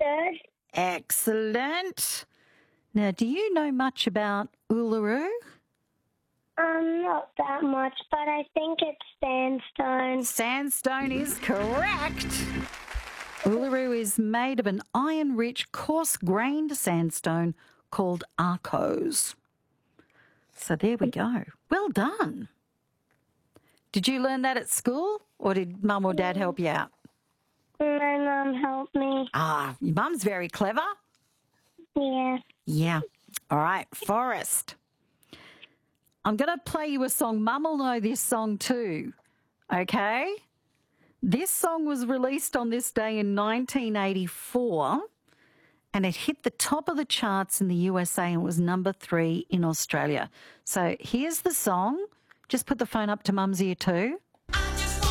third. Excellent. Now, do you know much about Uluru? Not that much, but I think it's sandstone. Sandstone is correct. Uluru is made of an iron-rich, coarse-grained sandstone called arkose. So there we go. Well done. Did you learn that at school, or did Mum or Dad help you out? My mum helped me. Ah, your mum's very clever. Yeah. Yeah. All right, Forrest. I'm going to play you a song. Mum will know this song too, okay? This song was released on this day in 1984, and it hit the top of the charts in the USA and was number 3 in Australia. So here's the song. Just put the phone up to Mum's ear too.